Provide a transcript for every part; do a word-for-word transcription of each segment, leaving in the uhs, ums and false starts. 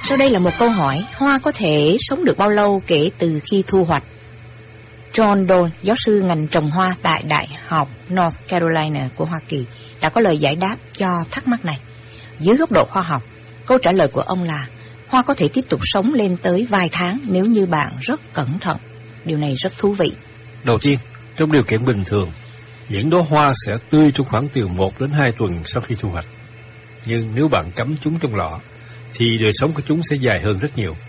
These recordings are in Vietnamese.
Sau đây là một câu hỏi: hoa có thể sống được bao lâu kể từ khi thu hoạch? John Doyle, giáo sư ngành trồng hoa tại Đại học North Carolina của Hoa Kỳ, đã có lời giải đáp cho thắc mắc này. Dưới góc độ khoa học, câu trả lời của ông là hoa có thể tiếp tục sống lên tới vài tháng nếu như bạn rất cẩn thận. Điều này rất thú vị. Đầu tiên, trong điều kiện bình thường, những đóa hoa sẽ tươi trong khoảng từ một đến hai tuần sau khi thu hoạch. Nhưng nếu bạn cắm chúng trong lọ, thì đời sống của chúng sẽ dài hơn rất nhiều.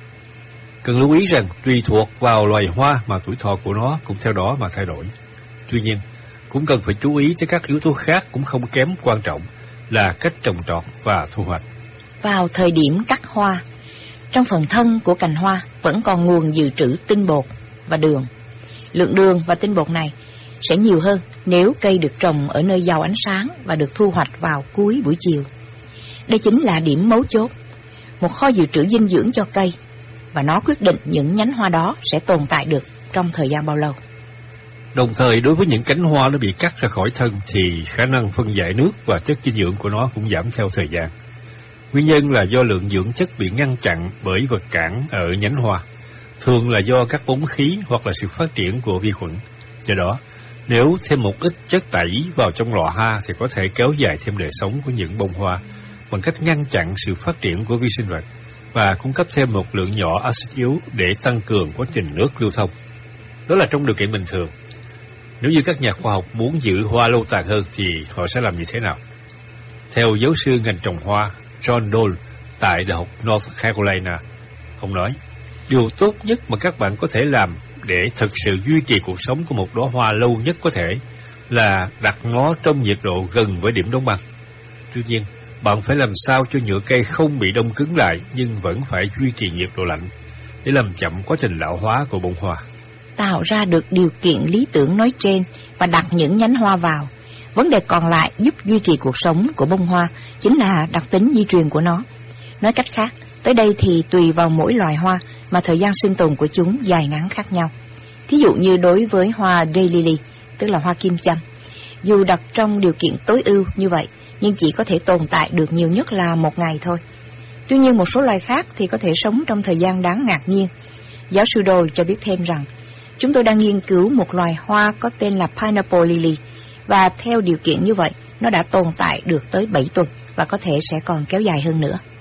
Cần lưu ý rằng tùy thuộc vào loài hoa mà tuổi thọ của nó cũng theo đó mà thay đổi. Tuy nhiên, cũng cần phải chú ý tới các yếu tố khác cũng không kém quan trọng là cách trồng trọt và thu hoạch. Vào thời điểm cắt hoa, trong phần thân của cành hoa vẫn còn nguồn dự trữ tinh bột và đường. Lượng đường và tinh bột này sẽ nhiều hơn nếu cây được trồng ở nơi giàu ánh sáng và được thu hoạch vào cuối buổi chiều. Đây chính là điểm mấu chốt, một kho dự trữ dinh dưỡng cho cây, và nó quyết định những nhánh hoa đó sẽ tồn tại được trong thời gian bao lâu. Đồng thời, đối với những cánh hoa nó bị cắt ra khỏi thân thì khả năng phân giải nước và chất dinh dưỡng của nó cũng giảm theo thời gian. Nguyên nhân là do lượng dưỡng chất bị ngăn chặn bởi vật cản ở nhánh hoa, thường là do các bóng khí hoặc là sự phát triển của vi khuẩn. Do đó, nếu thêm một ít chất tẩy vào trong lọ hoa thì có thể kéo dài thêm đời sống của những bông hoa bằng cách ngăn chặn sự phát triển của vi sinh vật và cung cấp thêm một lượng nhỏ axit yếu để tăng cường quá trình nước lưu thông. Đó là trong điều kiện bình thường. Nếu như các nhà khoa học muốn giữ hoa lâu tàn hơn thì họ sẽ làm như thế nào? Theo giáo sư ngành trồng hoa John Doyle tại Đại học North Carolina, ông nói, điều tốt nhất mà các bạn có thể làm để thực sự duy trì cuộc sống của một đóa hoa lâu nhất có thể là đặt nó trong nhiệt độ gần với điểm đóng băng. Tuy nhiên, bạn phải làm sao cho nhựa cây không bị đông cứng lại nhưng vẫn phải duy trì nhiệt độ lạnh để làm chậm quá trình lão hóa của bông hoa. Tạo ra được điều kiện lý tưởng nói trên và đặt những nhánh hoa vào. Vấn đề còn lại giúp duy trì cuộc sống của bông hoa chính là đặc tính di truyền của nó. Nói cách khác, tới đây thì tùy vào mỗi loài hoa mà thời gian sinh tồn của chúng dài ngắn khác nhau. Thí dụ như đối với hoa daylily, tức là hoa kim châm, dù đặt trong điều kiện tối ưu như vậy, nhưng chỉ có thể tồn tại được nhiều nhất là một ngày thôi. Tuy nhiên một số loài khác thì có thể sống trong thời gian đáng ngạc nhiên. Giáo sư Doyle cho biết thêm rằng, chúng tôi đang nghiên cứu một loài hoa có tên là Pineapple Lily, và theo điều kiện như vậy, nó đã tồn tại được tới bảy tuần và có thể sẽ còn kéo dài hơn nữa.